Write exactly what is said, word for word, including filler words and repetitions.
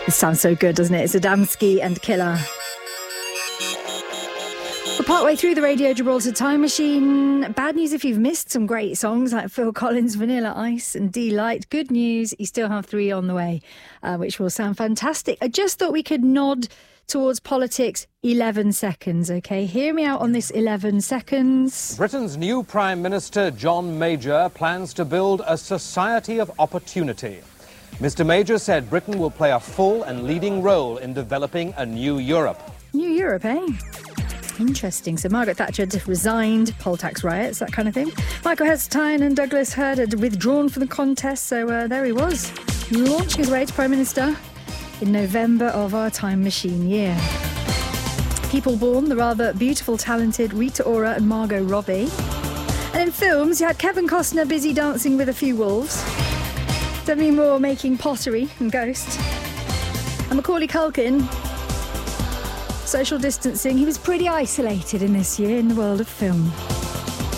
This sounds so good, doesn't it? It's Adamski and Killer. We're partway through the Radio Gibraltar Time Machine. Bad news if you've missed some great songs like Phil Collins' Vanilla Ice and D-Light. Good news, you still have three on the way, uh, which will sound fantastic. I just thought we could nod towards politics. eleven seconds, OK? Hear me out on this eleven seconds. Britain's new Prime Minister, John Major, plans to build a society of opportunity. Mister Major said Britain will play a full and leading role in developing a new Europe. New Europe, eh? Interesting. So Margaret Thatcher had resigned, poll tax riots, that kind of thing. Michael Heseltine and Douglas Hurd had withdrawn from the contest, so uh, there he was, launching his way to Prime Minister in November of our Time Machine year. People born, the rather beautiful, talented Rita Ora and Margot Robbie. And in films, you had Kevin Costner busy dancing with a few wolves, Demi Moore making pottery and Ghost, and Macaulay Culkin, social distancing. He was pretty isolated in this year in the world of film.